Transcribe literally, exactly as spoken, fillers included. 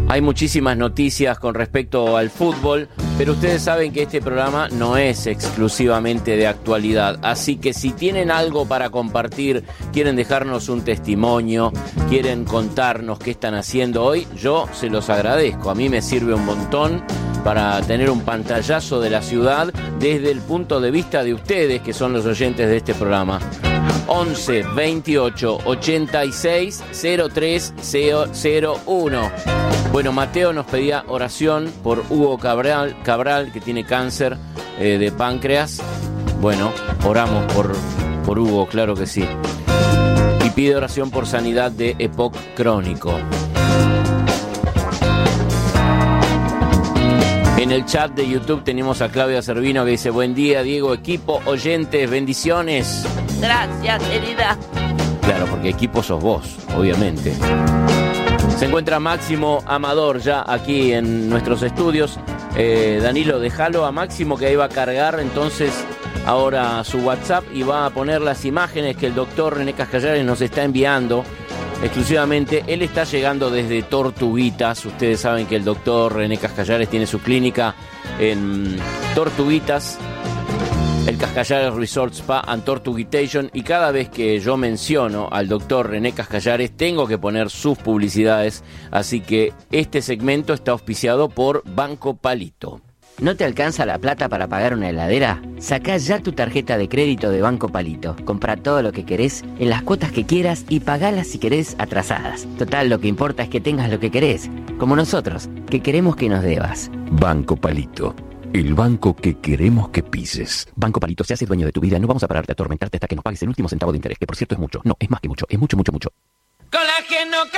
Hay muchísimas noticias con respecto al fútbol, pero ustedes saben que este programa no es exclusivamente de actualidad. Así que si tienen algo para compartir, quieren dejarnos un testimonio, quieren contarnos qué están haciendo hoy, yo se los agradezco. A mí me sirve un montón para tener un pantallazo de la ciudad desde el punto de vista de ustedes, que son los oyentes de este programa. once, veintiocho, ochenta y seis, cero tres cero uno. Bueno, Mateo nos pedía oración por Hugo Cabral, Cabral que tiene cáncer eh, de páncreas. Bueno, oramos por, por Hugo, claro que sí. Y pide oración por sanidad de E P O C crónico. En el chat de YouTube tenemos a Claudia Servino que dice: buen día, Diego, equipo, oyentes, bendiciones. Gracias, querida. Claro, porque equipo sos vos, obviamente. Se encuentra Máximo Amador ya aquí en nuestros estudios. Eh, Danilo, déjalo a Máximo que ahí va a cargar entonces ahora su WhatsApp y va a poner las imágenes que el doctor René Cascallares nos está enviando exclusivamente. Él está llegando desde Tortuguitas. Ustedes saben que el doctor René Cascallares tiene su clínica en Tortuguitas, el Cascallares Resort Spa and Tortuguitation, y cada vez que yo menciono al doctor René Cascallares tengo que poner sus publicidades, así que este segmento está auspiciado por Banco Palito. ¿No te alcanza la plata para pagar una heladera? Sacá ya tu tarjeta de crédito de Banco Palito. Comprá todo lo que querés en las cuotas que quieras y pagalas si querés atrasadas. Total, lo que importa es que tengas lo que querés, como nosotros, que queremos que nos debas. Banco Palito. El banco que queremos que pises. Banco Palito, se hace dueño de tu vida. No vamos a pararte a atormentarte hasta que nos pagues el último centavo de interés, que por cierto es mucho. No, es más que mucho. Es mucho, mucho, mucho. Colágeno